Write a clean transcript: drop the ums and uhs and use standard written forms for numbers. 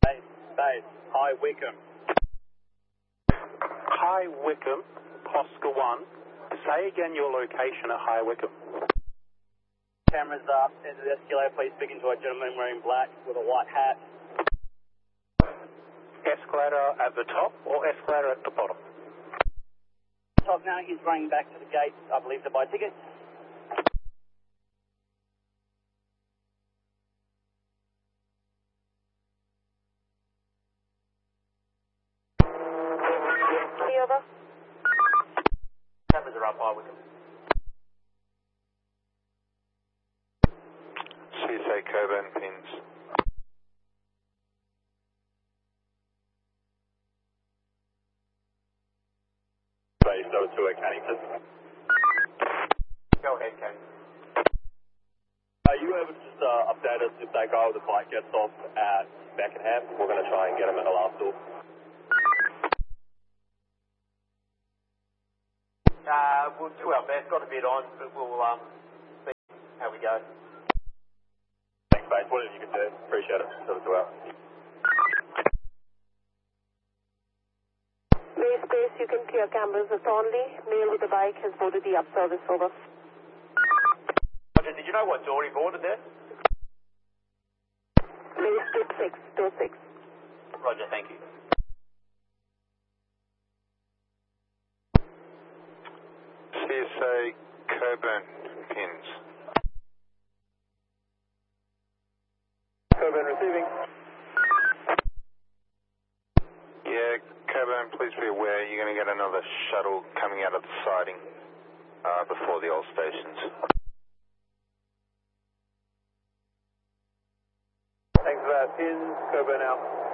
Base, High Wycombe. High Wycombe, Oscar 1. Say again your location at High Wycombe. Cameras up, into the escalator, please speaking to a gentleman wearing black with a white hat. Escalator at the top or escalator at the bottom? Top now, he's running back to the gate, I believe, to buy tickets. Over. Cameras are up, High Wycombe. CSA Coburn pins. Base 02 at Cannington. Go ahead, Ken. Are you able to just update us if that guy with the bike gets off at Beckenham? We're going to try and get him at the last door. We'll do our best. Got a bit on, but we'll see how we go. Thanks, mate. Whatever you can do. Appreciate it. 02 out. Base space, you can clear cameras at Thornley. Male with the bike has boarded the up service. Over. Roger, did you know what door he boarded there? Base 26, door 6. Roger, thank you. CSA Coburn pins. Coburn receiving. Yeah, Coburn, please be aware you're going to get another shuttle coming out of the siding before the old stations. Thanks for that. Pins, Coburn out.